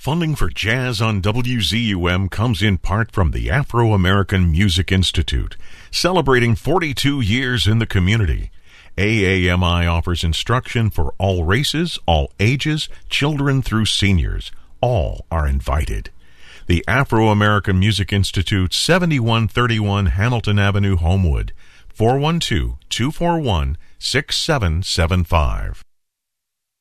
Funding for Jazz on WZUM comes in part from the Afro-American Music Institute, celebrating 42 years in the community. AAMI offers instruction for all races, all ages, children through seniors. All are invited. The Afro-American Music Institute, 7131 Hamilton Avenue, Homewood, 412-241-6775.